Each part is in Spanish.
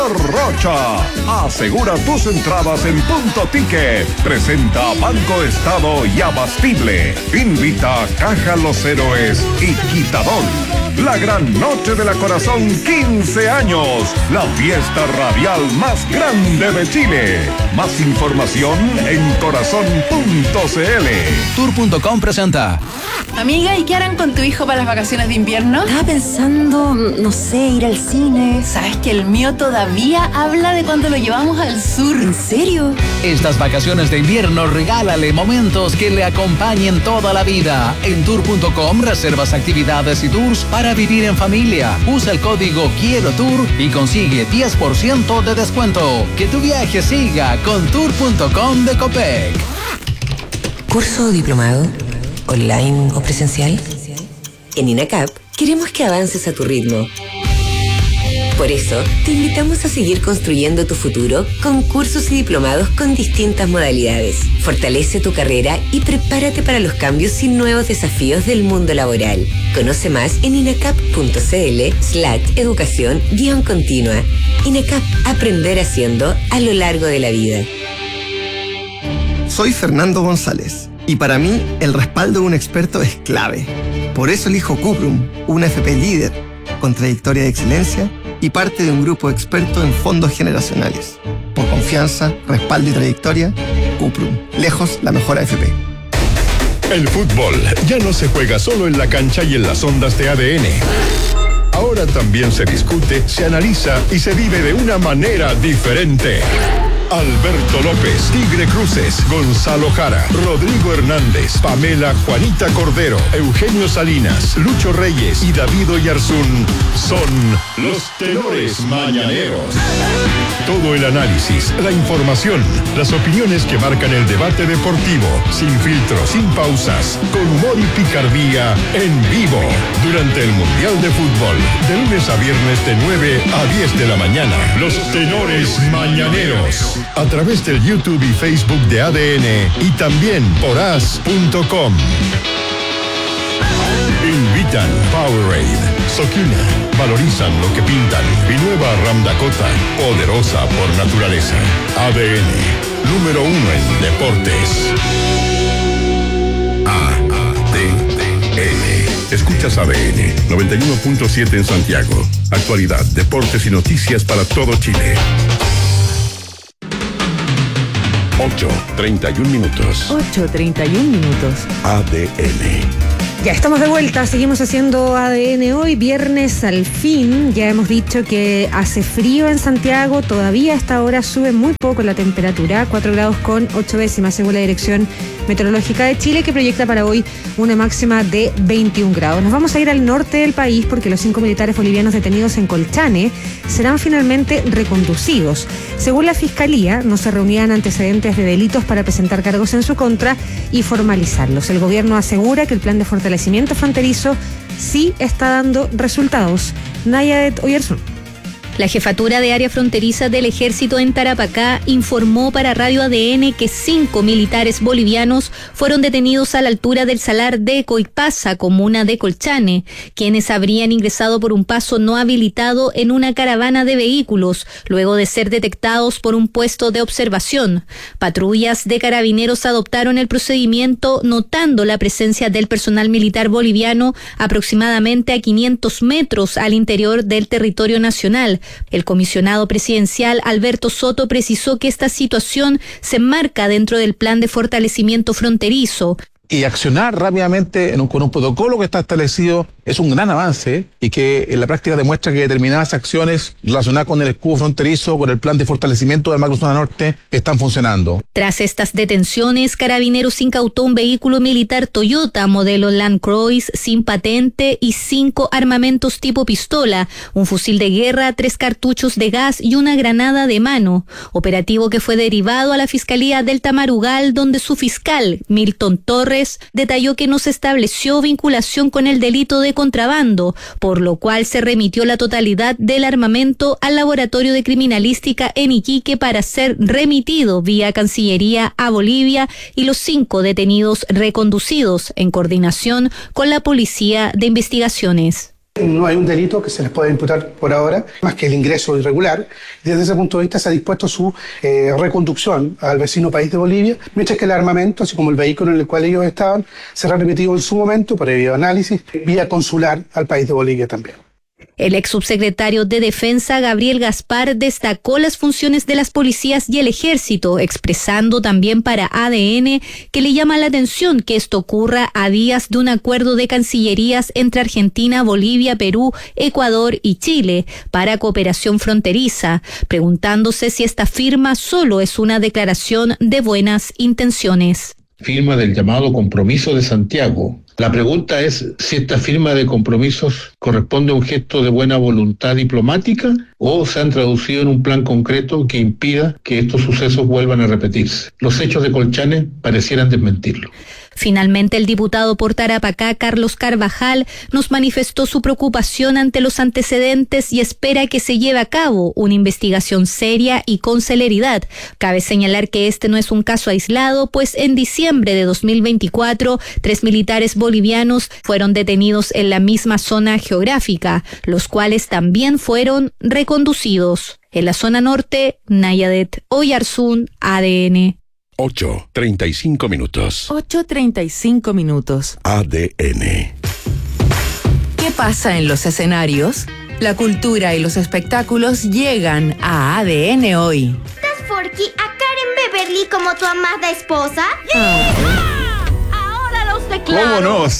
Rocha. Asegura tus entradas en Punto Ticket. Presenta Banco Estado y Abastible. Invita Caja Los Héroes y Quitador. La gran noche de la Corazón, 15 años. La fiesta radial más grande de Chile. Más información en corazón.cl. Tour.com presenta. Amiga, ¿y qué harán con tu hijo para las vacaciones de invierno? Estaba pensando, no sé, ir al cine. ¿Sabes que el mío todavía habla de cuando lo llevamos al sur? ¿En serio? Estas vacaciones de invierno regálale momentos que le acompañen toda la vida. En Tour.com reservas actividades y tours para vivir en familia. Usa el código Quiero Tour y consigue 10% de descuento. Que tu viaje siga con Tour.com de Copec. ¿Curso o diplomado? ¿Online o presencial? En INACAP queremos que avances a tu ritmo. Por eso, te invitamos a seguir construyendo tu futuro con cursos y diplomados con distintas modalidades. Fortalece tu carrera y prepárate para los cambios y nuevos desafíos del mundo laboral. Conoce más en inacap.cl/educación-continua. INACAP, aprender haciendo a lo largo de la vida. Soy Fernando González y para mí el respaldo de un experto es clave. Por eso elijo Cuprum, una FP líder con trayectoria de excelencia y parte de un grupo experto en fondos generacionales. Por confianza, respaldo y trayectoria, Cuprum, lejos la mejor AFP. El fútbol ya no se juega solo en la cancha y en las ondas de ADN. Ahora también se discute, se analiza y se vive de una manera diferente. Alberto López, Tigre Cruces, Gonzalo Jara, Rodrigo Hernández, Pamela Juanita Cordero, Eugenio Salinas, Lucho Reyes y David Oyarzún son los tenores mañaneros. Todo el análisis, la información, las opiniones que marcan el debate deportivo, sin filtros, sin pausas, con humor y picardía, en vivo, durante el Mundial de Fútbol, de lunes a viernes de 9 a 10 de la mañana. Los tenores mañaneros. A través del YouTube y Facebook de ADN y también por as.com. Invitan Powerade, Sokina, valorizan lo que pintan y nueva Ram Dakota, poderosa por naturaleza. ADN, número 1 en deportes. ADN. Escuchas ADN, 91.7 en Santiago. Actualidad, deportes y noticias para todo Chile. 8:31 minutos. 8:31 minutos. ADN. Ya estamos de vuelta, seguimos haciendo ADN hoy, viernes al fin. Ya hemos dicho que hace frío en Santiago, todavía a esta hora sube muy poco la temperatura, 4 grados con 8 décimas según la Dirección Meteorológica de Chile, que proyecta para hoy una máxima de 21 grados. Nos vamos a ir al norte del país porque los 5 militares bolivianos detenidos en Colchane serán finalmente reconducidos. Según la Fiscalía, no se reunían antecedentes de delitos para presentar cargos en su contra y formalizarlos. El gobierno asegura que el plan de fortalecimiento fronterizo sí está dando resultados. Nayadet Oyarzún. La Jefatura de Área Fronteriza del Ejército en Tarapacá informó para Radio ADN que 5 militares bolivianos fueron detenidos a la altura del Salar de Coipasa, comuna de Colchane, quienes habrían ingresado por un paso no habilitado en una caravana de vehículos, luego de ser detectados por un puesto de observación. Patrullas de carabineros adoptaron el procedimiento, notando la presencia del personal militar boliviano aproximadamente a 500 metros al interior del territorio nacional. El comisionado presidencial Alberto Soto precisó que esta situación se enmarca dentro del plan de fortalecimiento fronterizo. Y accionar rápidamente con un protocolo que está establecido es un gran avance y que en la práctica demuestra que determinadas acciones relacionadas con el escudo fronterizo, con el plan de fortalecimiento del macrozona norte, están funcionando. Tras estas detenciones, Carabineros incautó un vehículo militar Toyota modelo Land Cruiser sin patente y 5 armamentos tipo pistola, un fusil de guerra, 3 cartuchos de gas y una granada de mano. Operativo que fue derivado a la Fiscalía del Tamarugal, donde su fiscal, Milton Torres, detalló que no se estableció vinculación con el delito de contrabando, por lo cual se remitió la totalidad del armamento al Laboratorio de Criminalística en Iquique para ser remitido vía Cancillería a Bolivia y los 5 detenidos reconducidos en coordinación con la Policía de Investigaciones. No hay un delito que se les pueda imputar por ahora, más que el ingreso irregular. Desde ese punto de vista se ha dispuesto su reconducción al vecino país de Bolivia, mientras que el armamento, así como el vehículo en el cual ellos estaban, será remitido en su momento, previo análisis, vía consular al país de Bolivia también. El ex subsecretario de Defensa, Gabriel Gaspar, destacó las funciones de las policías y el ejército, expresando también para ADN que le llama la atención que esto ocurra a días de un acuerdo de cancillerías entre Argentina, Bolivia, Perú, Ecuador y Chile para cooperación fronteriza, preguntándose si esta firma solo es una declaración de buenas intenciones. Firma del llamado Compromiso de Santiago. La pregunta es si esta firma de compromisos corresponde a un gesto de buena voluntad diplomática o se han traducido en un plan concreto que impida que estos sucesos vuelvan a repetirse. Los hechos de Colchane parecieran desmentirlo. Finalmente, el diputado por Tarapacá, Carlos Carvajal, nos manifestó su preocupación ante los antecedentes y espera que se lleve a cabo una investigación seria y con celeridad. Cabe señalar que este no es un caso aislado, pues en diciembre de 2024, 3 militares bolivianos fueron detenidos en la misma zona geográfica, los cuales también fueron reconducidos. En la zona norte, Nayadet Oyarzún, ADN. 8:35 minutos. 8:35 minutos. ADN. ¿Qué pasa en los escenarios? La cultura y los espectáculos llegan a ADN hoy. ¿Das Forky a Karen Beverly como tu amada esposa? Ahora los declaro. ¿Cómo no?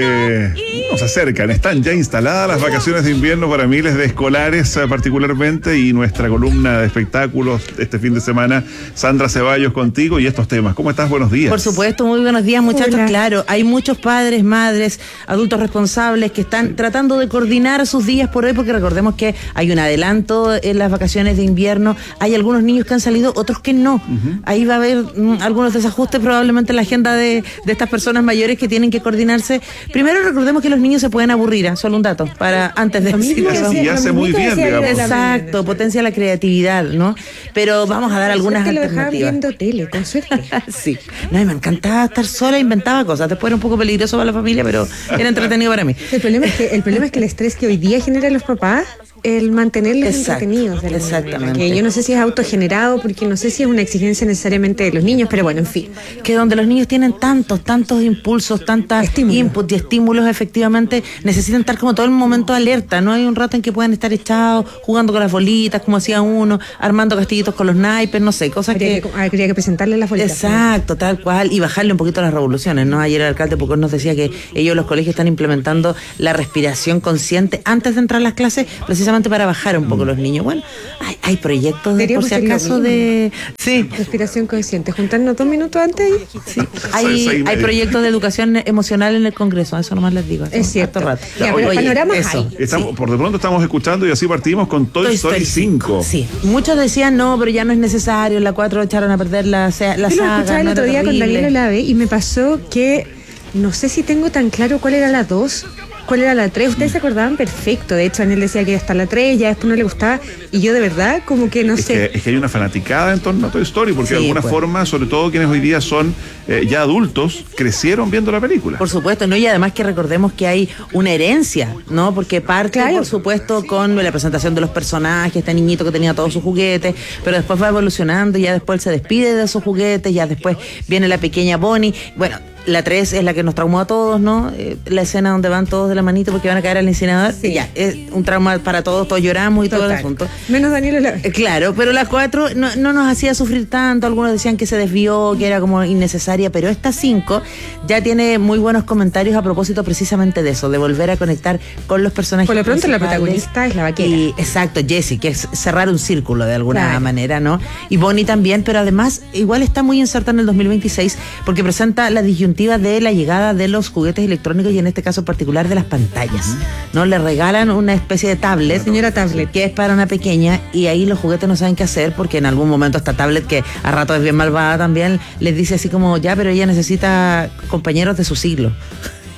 Nos acercan. Están ya instaladas las vacaciones de invierno para miles de escolares particularmente, y nuestra columna de espectáculos este fin de semana, Sandra Ceballos, contigo y estos temas. ¿Cómo estás? Buenos días. Por supuesto, muy buenos días, muchachos. Hola. Claro, hay muchos padres, madres, adultos responsables que están tratando de coordinar sus días por hoy, porque recordemos que hay un adelanto en las vacaciones de invierno. Hay algunos niños que han salido, otros que no. Ahí va a haber algunos desajustes probablemente en la agenda de estas personas mayores que tienen que coordinarse. Primero, recordemos que los niños se pueden aburrir, solo un dato, para antes de decir y hace muy bien, digamos. Exacto, potencia la creatividad, ¿no? Pero vamos a dar algunas alternativas. Viendo tele, con suerte. Sí. No, me encantaba estar sola, inventaba cosas. Después era un poco peligroso para la familia, pero era entretenido para mí. El problema es que el estrés que hoy día generan los papás, el mantenerlos entretenidos. Exactamente. Que yo no sé si es autogenerado, porque no sé si es una exigencia necesariamente de los niños, pero bueno, en fin. Que donde los niños tienen tantos impulsos, tantos inputs y estímulos, efectivamente, necesitan estar como todo el momento alerta, ¿no? Hay un rato en que pueden estar echados, jugando con las bolitas, como hacía uno, armando castillitos con los naipes, no sé, cosas habría que presentarle las bolitas. Exacto, tal cual, y bajarle un poquito las revoluciones, ¿no? Ayer el alcalde Pucón nos decía que ellos, los colegios, están implementando la respiración consciente antes de entrar a las clases, precisamente para bajar un poco los niños. Bueno, hay proyectos por si acaso de... Sí. Respiración consciente, juntarnos 2 minutos antes y... Sí. Hay proyectos de educación emocional en el Congreso, eso nomás les digo. Es cierto. Rato. Ya, pero panoramas hay. Por de pronto estamos escuchando y así partimos con Toy Story 5. Sí, muchos decían no, pero ya no es necesario, la 4 echaron a perder la saga. Yo lo escuchaba el otro día con Daniel Olave y me pasó que no sé si tengo tan claro cuál era la 2, cuál era la 3. Ustedes se acordaban perfecto. De hecho, Daniel decía que hasta la 3, ya después no le gustaba. Y yo de verdad, como que no sé. Es que hay una fanaticada en torno a Toy Story, porque de alguna forma, sobre todo quienes hoy día son ya adultos, crecieron viendo la película. Por supuesto, ¿no? Y además que recordemos que hay una herencia, ¿no? Porque parte, por supuesto, con la presentación de los personajes, este niñito que tenía todos sus juguetes, pero después va evolucionando y ya después se despide de esos juguetes, ya después viene la pequeña Bonnie. Bueno, la 3 es la que nos traumó a todos, ¿no? La escena donde van todos de la manito porque van a caer al incinerador. Sí. Ya, es un trauma para todos lloramos y todo el asunto. Menos Daniel Olave. Claro, pero la 4 no nos hacía sufrir tanto. Algunos decían que se desvió, que era como innecesaria, pero esta 5 ya tiene muy buenos comentarios a propósito precisamente de eso, de volver a conectar con los personajes. Por lo pronto la protagonista es la vaquera. Exacto, Jessie, que es cerrar un círculo de alguna manera, ¿no? Y Bonnie también, pero además igual está muy inserta en el 2026 porque presenta la disyuntiva de la llegada de los juguetes electrónicos y en este caso particular de las pantallas, ¿no? Le regalan una especie de tablet, señora tablet, que es para una pequeña, y ahí los juguetes no saben qué hacer porque en algún momento esta tablet, que a rato es bien malvada también, les dice así como, ya, pero ella necesita compañeros de su siglo.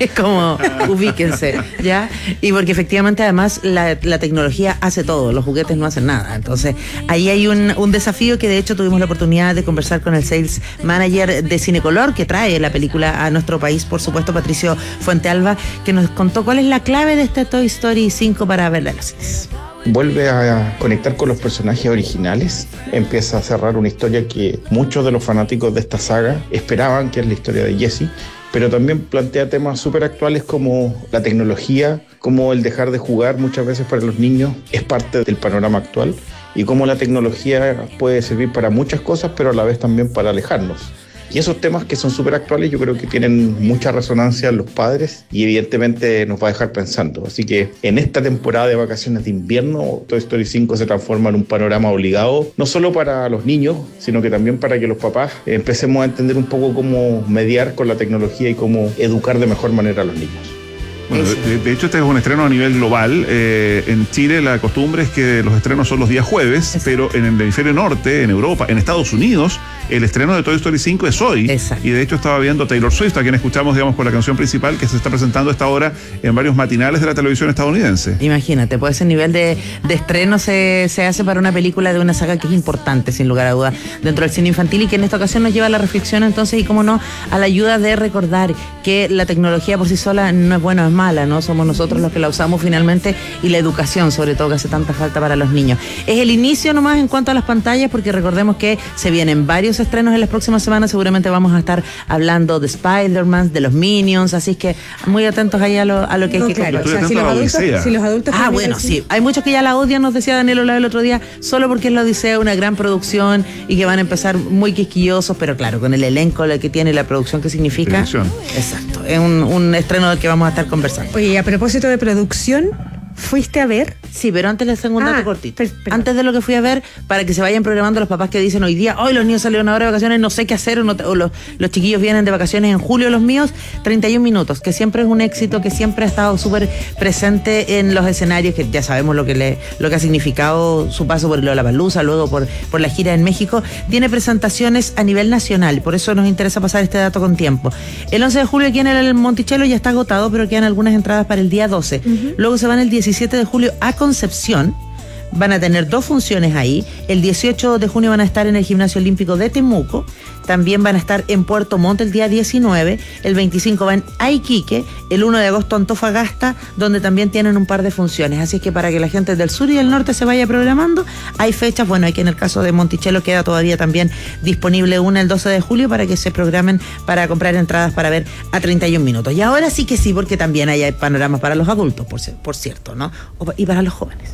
Es como, ubíquense, ¿ya? Y porque efectivamente además la tecnología hace todo, los juguetes no hacen nada. Entonces, ahí hay un desafío que de hecho tuvimos la oportunidad de conversar con el Sales Manager de Cinecolor, que trae la película a nuestro país, por supuesto, Patricio Fuentealba, que nos contó cuál es la clave de esta Toy Story 5 para verla en los cines. Vuelve a conectar con los personajes originales, empieza a cerrar una historia que muchos de los fanáticos de esta saga esperaban, que es la historia de Jessie, pero también plantea temas súper actuales como la tecnología, como el dejar de jugar muchas veces para los niños es parte del panorama actual y cómo la tecnología puede servir para muchas cosas, pero a la vez también para alejarnos. Y esos temas que son súper actuales yo creo que tienen mucha resonancia en los padres y evidentemente nos va a dejar pensando. Así que en esta temporada de vacaciones de invierno, Toy Story 5 se transforma en un panorama obligado, no solo para los niños, sino que también para que los papás empecemos a entender un poco cómo mediar con la tecnología y cómo educar de mejor manera a los niños. Bueno, de hecho este es un estreno a nivel global. En Chile la costumbre es que los estrenos son los días jueves, pero en el hemisferio norte, en Europa, en Estados Unidos, el estreno de Toy Story 5 es hoy. Exacto. Y de hecho estaba viendo Taylor Swift, a quien escuchamos, digamos, con la canción principal que se está presentando a esta hora en varios matinales de la televisión estadounidense. Imagínate, pues ese nivel de estreno se hace para una película de una saga que es importante, sin lugar a duda, dentro del cine infantil y que en esta ocasión nos lleva a la reflexión entonces y, cómo no, a la ayuda de recordar que la tecnología por sí sola no es buena o es mala, ¿no? Somos nosotros los que la usamos finalmente y la educación, sobre todo, que hace tanta falta para los niños. Es el inicio nomás en cuanto a las pantallas, porque recordemos que se vienen varios estrenos en las próximas semanas. Seguramente vamos a estar hablando de Spider-Man, de los Minions, así que muy atentos ahí a lo que hay que comprar. O sea, si los adultos bueno, sí. Hay muchos que ya la odian, nos decía Daniel Olave el otro día, solo porque es la Odisea, una gran producción y que van a empezar muy quisquillosos, pero claro, con el elenco que tiene, la producción que significa. Exacto. Es un estreno del que vamos a estar conversando. Oye, a propósito de producción, ¿fuiste a ver? Sí, pero antes les tengo un dato cortito. Antes de lo que fui a ver, para que se vayan programando los papás que dicen hoy día, hoy los niños salieron ahora de vacaciones, no sé qué hacer, o los chiquillos vienen de vacaciones en julio, los míos, 31 minutos, que siempre es un éxito, que siempre ha estado súper presente en los escenarios, que ya sabemos lo que ha significado su paso por Lollapalooza, luego por la gira en México. Tiene presentaciones a nivel nacional, por eso nos interesa pasar este dato con tiempo. El 11 de julio aquí en el Monticello ya está agotado, pero quedan algunas entradas para el día 12. Luego se van el 17 de julio a Concepción. Van a tener 2 funciones ahí. El 18 de junio van a estar en el Gimnasio Olímpico de Temuco. También van a estar en Puerto Montt el día 19. El 25 van a Iquique. El 1 de agosto Antofagasta, donde también tienen un par de funciones. Así es que para que la gente del sur y del norte se vaya programando, hay fechas. Bueno, hay que en el caso de Monticello queda todavía también disponible una el 12 de julio para que se programen para comprar entradas para ver a 31 minutos. Y ahora sí que sí, porque también hay panoramas para los adultos, por cierto, ¿no? Y para los jóvenes.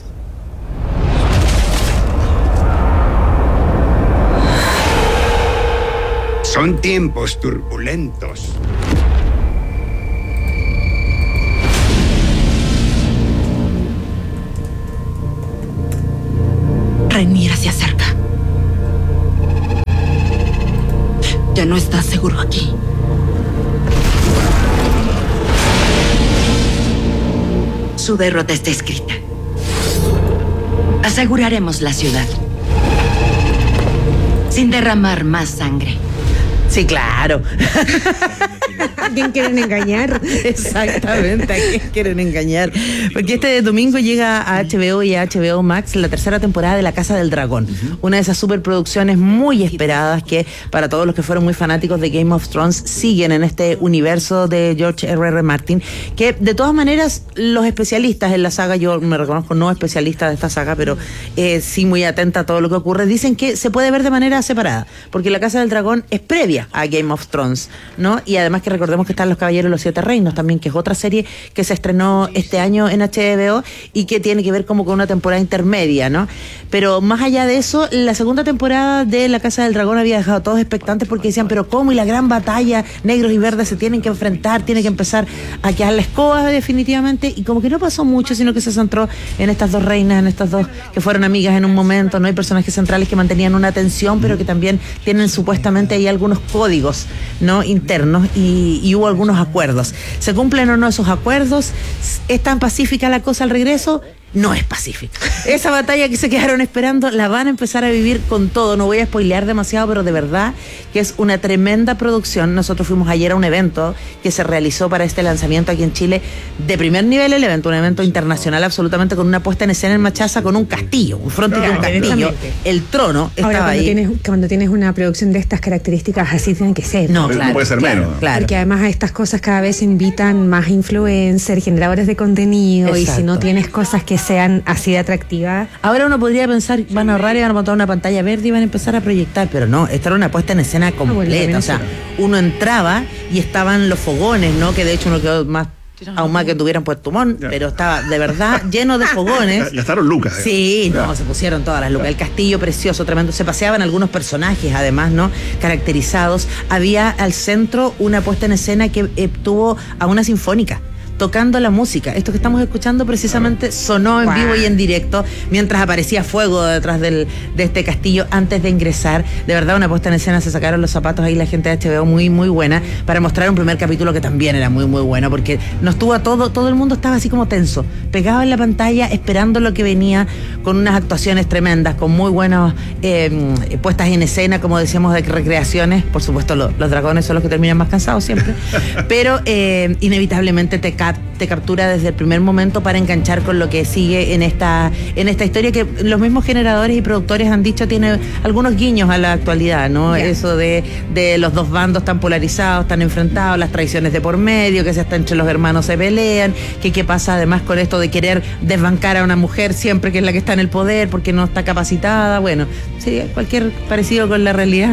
Son tiempos turbulentos. Rhaenyra se acerca. Ya no estás seguro aquí. Su derrota está escrita. Aseguraremos la ciudad sin derramar más sangre. Sí, claro. ¿A quién quieren engañar? Exactamente, ¿a quién quieren engañar? Porque este domingo llega a HBO y a HBO Max la tercera temporada de La Casa del Dragón. Una de esas superproducciones muy esperadas que para todos los que fueron muy fanáticos de Game of Thrones siguen en este universo de George R.R. Martin, que de todas maneras los especialistas en la saga, yo me reconozco no especialista de esta saga, pero sí muy atenta a todo lo que ocurre, dicen que se puede ver de manera separada, porque La Casa del Dragón es previa a Game of Thrones, ¿no? Y además que recordemos que están Los Caballeros de los Siete Reinos también, que es otra serie que se estrenó este año en HBO y que tiene que ver como con una temporada intermedia, ¿no? Pero más allá de eso, la segunda temporada de La Casa del Dragón había dejado a todos expectantes porque decían, pero ¿cómo? Y la gran batalla, negros y verdes se tienen que enfrentar, tiene que empezar a quedar la escoba definitivamente, y como que no pasó mucho, sino que se centró en estas dos reinas, en estas dos que fueron amigas en un momento, ¿no? Hay personajes centrales que mantenían una tensión, pero que también tienen supuestamente ahí algunos códigos, ¿no? Internos, y hubo algunos acuerdos. ¿Se cumplen o no esos acuerdos? ¿Es tan pacífica la cosa al regreso? no es pacífica. Esa batalla que se quedaron esperando la van a empezar a vivir con todo. No voy a spoilear demasiado, pero de verdad que es una tremenda producción. Nosotros fuimos ayer a un evento que se realizó para este lanzamiento aquí en Chile, de primer nivel el evento, un evento internacional absolutamente, con una puesta en escena en Machaza, con un castillo, un frontis de un castillo, el trono estaba ahí. Cuando tienes una producción de estas características, así tienen que ser. No, claro, no puede ser menos. Claro. Porque además a estas cosas cada vez invitan más influencers, generadores de contenido. Exacto. Y si no tienes cosas que sean así de atractivas. Ahora uno podría pensar, van a ahorrar y van a montar una pantalla verde y van a empezar a proyectar, pero no, esta era una puesta en escena completa. O sea, uno entraba y estaban los fogones, ¿no? Que de hecho uno quedó más, aún más que tuvieran Puerto Montt, pero estaba de verdad lleno de fogones. Gastaron lucas. Sí, no, se pusieron todas las lucas. El castillo precioso, tremendo. Se paseaban algunos personajes, además, ¿no? Caracterizados. Había al centro una puesta en escena que tuvo a una sinfónica tocando la música. Esto que estamos escuchando precisamente sonó en vivo y en directo mientras aparecía fuego detrás de este castillo antes de ingresar. De verdad, una puesta en escena, se sacaron los zapatos ahí la gente de HBO, muy, muy buena, para mostrar un primer capítulo que también era muy, muy bueno, porque nos tuvo a todo el mundo estaba así como tenso, pegado en la pantalla, esperando lo que venía, con unas actuaciones tremendas, con muy buenas puestas en escena, como decíamos, de recreaciones. Por supuesto, los dragones son los que terminan más cansados siempre, pero inevitablemente te captura desde el primer momento para enganchar con lo que sigue en esta historia, que los mismos generadores y productores han dicho tiene algunos guiños a la actualidad, ¿no? Yeah. Eso de los dos bandos tan polarizados, tan enfrentados, las traiciones de por medio, que hasta entre los hermanos se pelean, que qué pasa además con esto de querer desbancar a una mujer siempre que es la que está en el poder porque no está capacitada. Bueno, sí, cualquier parecido con la realidad.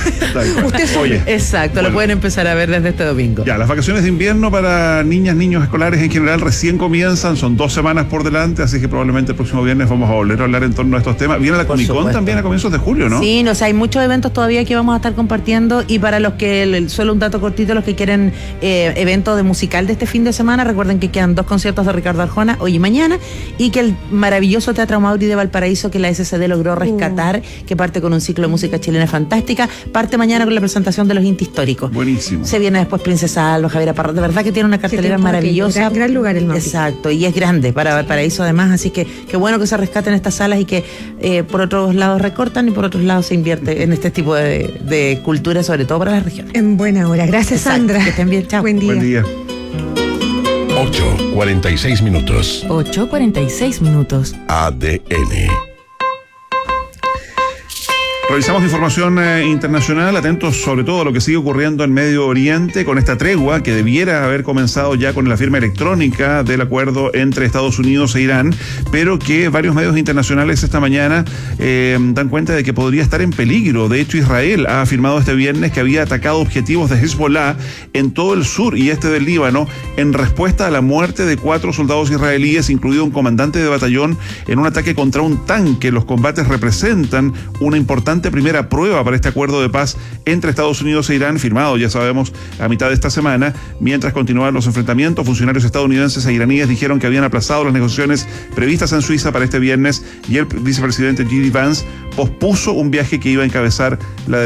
Usted sabe. Exacto, bueno, lo pueden empezar a ver desde este domingo. Ya, las vacaciones de invierno para niñas, niños escolares en general recién comienzan, son 2 semanas por delante, así que probablemente el próximo viernes vamos a volver a hablar en torno a estos temas. Viene la Comic Con también a comienzos de julio, ¿no? Sí, o sea, hay muchos eventos todavía que vamos a estar compartiendo, y para los que, solo un dato cortito, los que quieren eventos de musical de este fin de semana, recuerden que quedan 2 conciertos de Ricardo Arjona hoy y mañana, y que el maravilloso Teatro Mauri de Valparaíso, que la SCD logró rescatar, que parte con un ciclo de música chilena fantástica, parte mañana con la presentación de los Inti Históricos. Buenísimo. Se viene después Princesa Alba, Javiera Parra, de verdad que tiene una cartelera maravillosa. Gran lugar el Mauri. Exacto, y es grande para Valparaíso además, así que qué bueno que se rescaten estas salas y que por otros lados recortan y por otros lados se invierte en este tipo de cultura, sobre todo para las regiones. En buena hora. Gracias, exacto, Sandra. Que estén bien, chao. Buen día. Buen día. 8:46 minutos. 8:46 minutos. ADN. Revisamos información internacional, atentos sobre todo a lo que sigue ocurriendo en Medio Oriente con esta tregua que debiera haber comenzado ya con la firma electrónica del acuerdo entre Estados Unidos e Irán, pero que varios medios internacionales esta mañana dan cuenta de que podría estar en peligro. De hecho, Israel ha afirmado este viernes que había atacado objetivos de Hezbollah en todo el sur y este del Líbano en respuesta a la muerte de 4 soldados israelíes, incluido un comandante de batallón, en un ataque contra un tanque. Los combates representan una importante primera prueba para este acuerdo de paz entre Estados Unidos e Irán, firmado, ya sabemos, a mitad de esta semana. Mientras continuaban los enfrentamientos, funcionarios estadounidenses e iraníes dijeron que habían aplazado las negociaciones previstas en Suiza para este viernes, y el vicepresidente J.D. Vance pospuso un viaje que iba a encabezar la